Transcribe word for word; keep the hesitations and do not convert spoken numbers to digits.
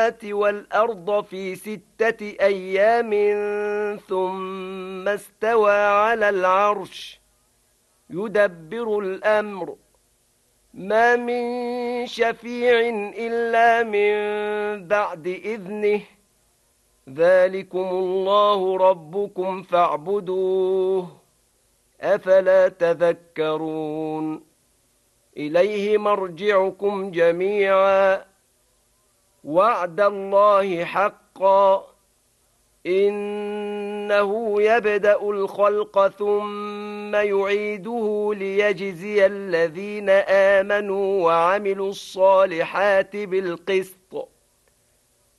السماوات والأرض في ستة أيام ثم استوى على العرش يدبر الأمر ما من شفيع إلا من بعد إذنه ذلكم الله ربكم فاعبدوه أفلا تذكرون إليه مرجعكم جميعا وعد الله حقا إنه يبدأ الخلق ثم يعيده ليجزي الذين آمنوا وعملوا الصالحات بالقسط